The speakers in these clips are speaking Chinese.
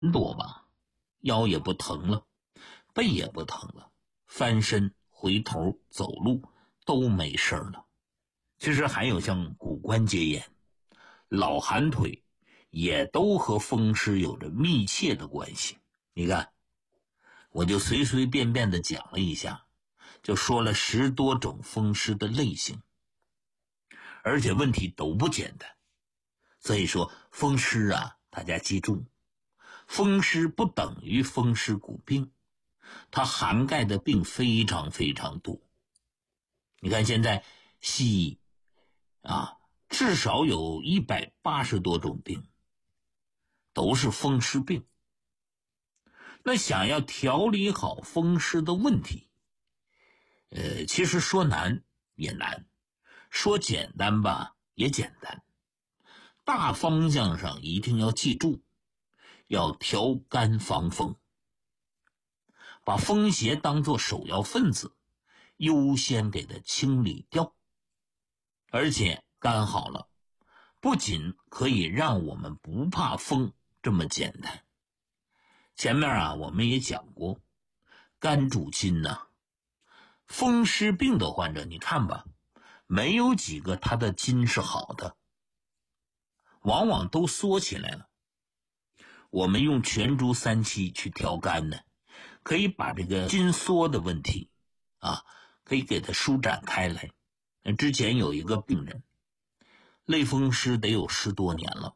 多吧，腰也不疼了，背也不疼了，翻身回头走路都没事了。其实还有像骨关节炎、老寒腿，也都和风湿有着密切的关系。你看，我就随随便便的讲了一下，就说了10多种风湿的类型，而且问题都不简单。所以说风湿啊，大家记住，风湿不等于风湿骨病，它涵盖的病非常非常多。你看现在西医至少有180多种病都是风湿病。那想要调理好风湿的问题，其实说难也难，说简单吧也简单。大方向上一定要记住，要调肝防风，把风邪当作首要分子，优先给它清理掉。而且肝好了，不仅可以让我们不怕风这么简单。前面我们也讲过，肝主筋呐，风湿病的患者你看吧，没有几个他的筋是好的，往往都缩起来了。我们用全株3七去调肝呢，可以把这个筋缩的问题可以给它舒展开来。之前有一个病人，类风湿得有10多年了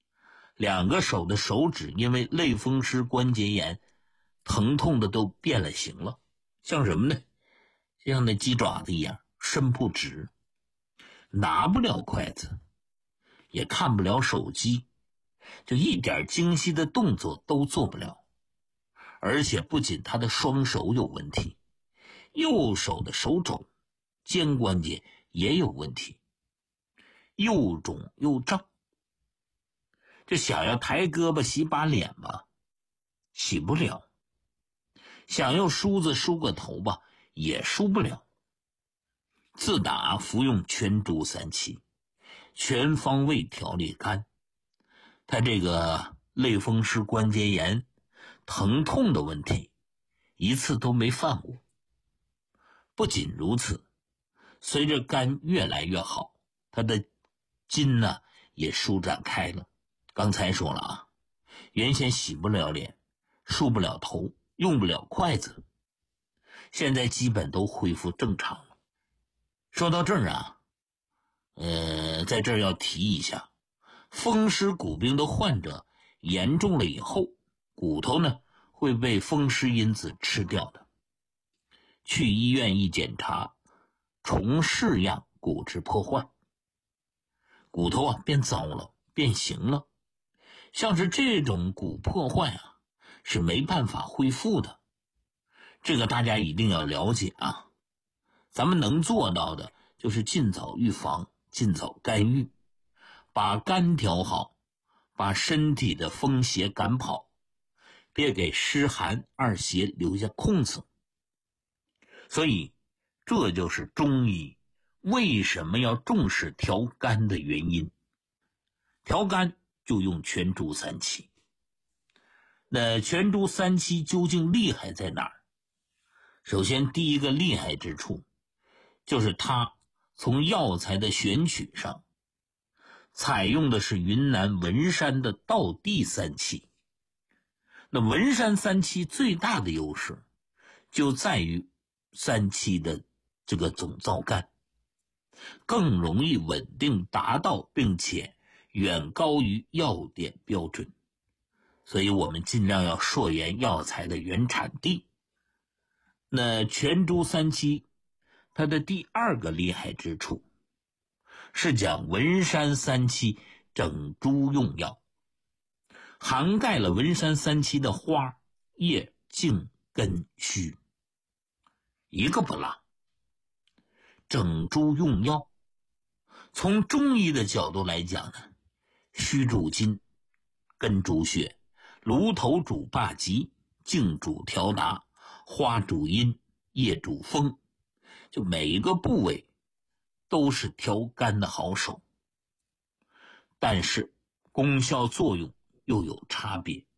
，2个手的手指因为类风湿关节炎疼痛的都变了形了，像什么呢？像那鸡爪子一样伸不直，拿不了筷子，也看不了手机，就一点精细的动作都做不了。而且不仅他的双手有问题，右手的手肘、肩关节也有问题，又肿又胀。这想要抬胳膊洗把脸吧，洗不了；想要梳子梳个头吧，也梳不了。自打服用全株3七，全方位调理肝，他这个类风湿关节炎疼痛的问题一次都没犯过。不仅如此，随着肝越来越好，他的筋也舒展开了。刚才说了原先洗不了脸，梳不了头，用不了筷子，现在基本都恢复正常了。说到这儿在这儿要提一下，风湿骨病的患者严重了以后，骨头呢会被风湿因子吃掉的。去医院一检查，重式样骨质破坏，骨头变糟了，变形了。像是这种骨破坏是没办法恢复的，这个大家一定要了解咱们能做到的就是尽早预防，尽早干预，把肝调好，把身体的风邪赶跑，别给湿寒2邪留下空子。所以这就是中医为什么要重视调肝的原因。调肝就用全株3七。那全株3七究竟厉害在哪儿？首先第一个厉害之处就是它从药材的选取上采用的是云南文山的道地3七。那文山3七最大的优势就在于3七的这个总皂苷更容易稳定达到，并且远高于药典标准，所以我们尽量要溯源药材的原产地。那全株3七它的第2个厉害之处是讲文山3七整株用药，涵盖了文山3七的花、叶、茎、根、须，一个不落，整株用药。从中医的角度来讲呢，须主筋，根主血，颅头主霸极，茎主调达，花主阴，叶主风，就每一个部位都是调肝的好手，但是功效作用又有差别。